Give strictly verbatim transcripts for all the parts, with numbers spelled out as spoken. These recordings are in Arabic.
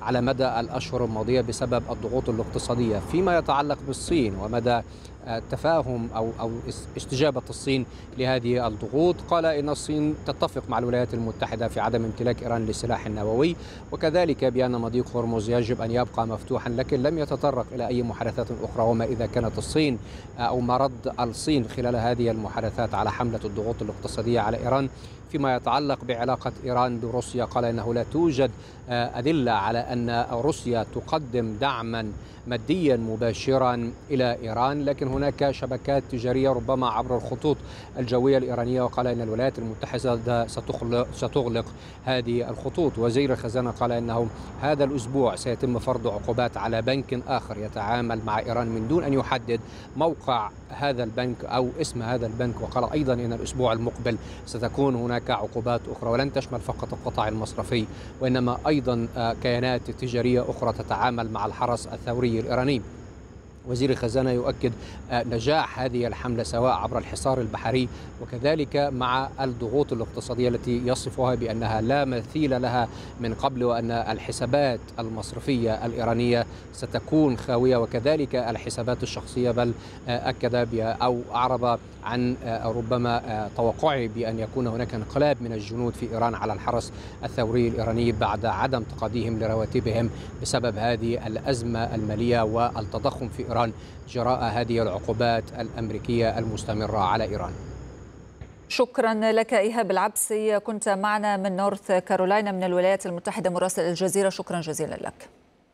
على مدى الأشهر الماضية بسبب الضغوط الاقتصادية. فيما يتعلق بالصين ومدى التفاهم أو أو استجابة الصين لهذه الضغوط، قال إن الصين تتفق مع الولايات المتحدة في عدم امتلاك إيران للسلاح النووي، وكذلك بأن مضيق هرمز يجب أن يبقى مفتوحا، لكن لم يتطرق إلى أي محادثات أخرى وما إذا كانت الصين أو ما رد الصين خلال هذه المحادثات على حملة الضغوط الاقتصادية على إيران. فيما يتعلق بعلاقة إيران بروسيا، قال إنه لا توجد أدلة على أن روسيا تقدم دعما ماديا مباشرا إلى إيران، لكن هناك شبكات تجارية ربما عبر الخطوط الجوية الإيرانية، وقال إن الولايات المتحدة ستغلق هذه الخطوط. وزير الخزانة قال إنه هذا الأسبوع سيتم فرض عقوبات على بنك آخر يتعامل مع إيران من دون أن يحدد موقع هذا البنك أو اسم هذا البنك. وقال أيضا إن الأسبوع المقبل ستكون هناك عقوبات أخرى، ولن تشمل فقط القطاع المصرفي وإنما أيضا كيانات تجارية أخرى تتعامل مع الحرس الثوري الإيراني. وزير الخزانة يؤكد نجاح هذه الحملة سواء عبر الحصار البحري وكذلك مع الضغوط الاقتصادية التي يصفها بأنها لا مثيل لها من قبل، وأن الحسابات المصرفية الإيرانية ستكون خاوية وكذلك الحسابات الشخصية، بل أكد أو أعرب عن ربما توقعه بأن يكون هناك انقلاب من الجنود في إيران على الحرس الثوري الإيراني بعد عدم تقاضيهم لرواتبهم بسبب هذه الأزمة المالية والتضخم في إيران جراء هذه العقوبات الأمريكية المستمرة على إيران. شكرا لك إيهاب العبسي، كنت معنا من نورث كارولاينا من الولايات المتحدة، مراسل الجزيرة. شكرا جزيلا لك.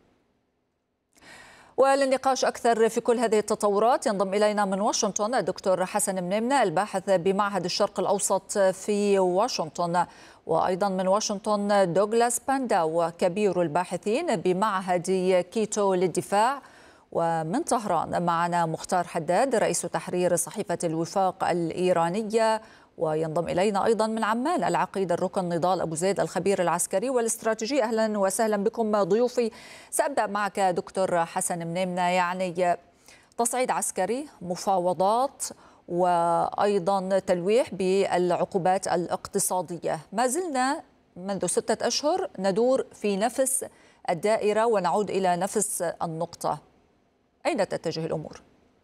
وللنقاش أكثر في كل هذه التطورات ينضم إلينا من واشنطن الدكتور حسن منيمنة الباحث بمعهد الشرق الأوسط في واشنطن، وأيضا من واشنطن دوغلاس بانداو كبير الباحثين بمعهد كيتو للدفاع، ومن طهران معنا مختار حداد رئيس تحرير صحيفة الوفاق الإيرانية، وينضم إلينا أيضا من عمان العقيد الركن نضال أبو زيد الخبير العسكري والاستراتيجي. أهلا وسهلا بكم ضيوفي. سأبدأ معك دكتور حسن منيمنة، يعني تصعيد عسكري، مفاوضات، وأيضا تلويح بالعقوبات الاقتصادية. ما زلنا منذ ستة أشهر ندور في نفس الدائرة ونعود إلى نفس النقطة. أين تتجه الأمور؟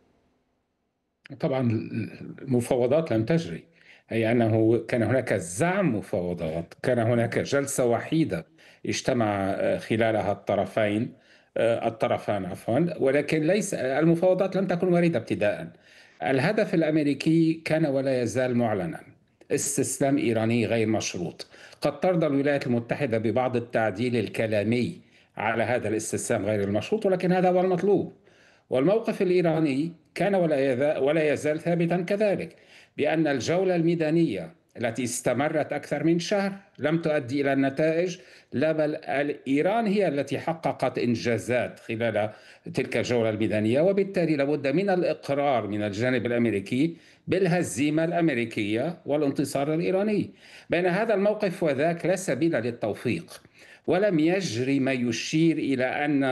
طبعا المفاوضات لم تجري، أي أنه كان هناك زعم مفاوضات، كان هناك جلسة وحيدة اجتمع خلالها الطرفين الطرفان عفوا، ولكن ليس المفاوضات لم تكن واردة ابتداء. الهدف الأمريكي كان ولا يزال معلنا: استسلام إيراني غير مشروط. قد ترضى الولايات المتحدة ببعض التعديل الكلامي على هذا الاستسلام غير المشروط، ولكن هذا هو المطلوب. والموقف الإيراني كان ولا يزال ثابتا كذلك، بأن الجولة الميدانية التي استمرت أكثر من شهر لم تؤدي إلى النتائج، لا بل إيران هي التي حققت إنجازات خلال تلك الجولة الميدانية، وبالتالي لابد من الإقرار من الجانب الأمريكي بالهزيمة الأمريكية والانتصار الإيراني. بين هذا الموقف وذاك لا سبيل للتوفيق، ولم يجري ما يشير إلى أن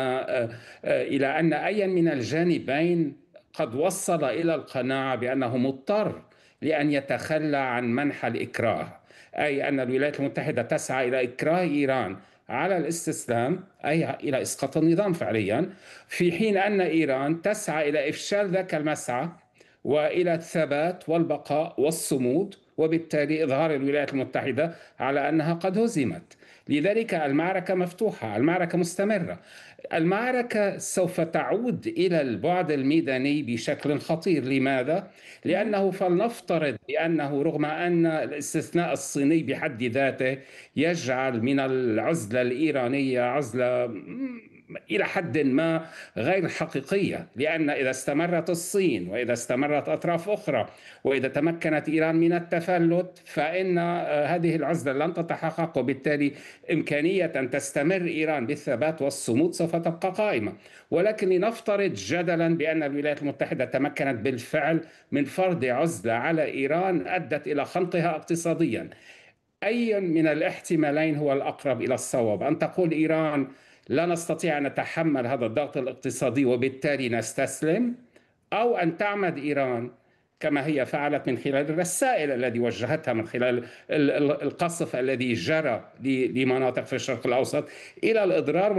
إلى أن أي من الجانبين قد وصل إلى القناعة بأنه مضطر لأن يتخلى عن منح الإكراه، أي أن الولايات المتحدة تسعى إلى إكراه إيران على الاستسلام، أي إلى إسقاط النظام فعليا، في حين أن إيران تسعى إلى إفشال ذاك المسعى وإلى الثبات والبقاء والصمود، وبالتالي إظهار الولايات المتحدة على أنها قد هزمت. لذلك المعركة مفتوحة، المعركة مستمرة. المعركة سوف تعود إلى البعد الميداني بشكل خطير. لماذا؟ لأنه فلنفترض بأنه رغم أن الاستثناء الصيني بحد ذاته يجعل من العزلة الإيرانية عزلة إلى حد ما غير حقيقية، لأن إذا استمرت الصين وإذا استمرت أطراف أخرى وإذا تمكنت إيران من التفلت فإن هذه العزلة لن تتحقق، وبالتالي إمكانية أن تستمر إيران بالثبات والصمود سوف تبقى قائمة. ولكن لنفترض جدلا بأن الولايات المتحدة تمكنت بالفعل من فرض عزلة على إيران أدت إلى خنقها اقتصاديا. أي من الاحتمالين هو الأقرب إلى الصواب؟ أن تقول إيران لا نستطيع أن نتحمل هذا الضغط الاقتصادي وبالتالي نستسلم، أو أن تعمد إيران كما هي فعلت من خلال الرسائل التي وجهتها من خلال القصف الذي جرى لمناطق في الشرق الأوسط إلى الإضرار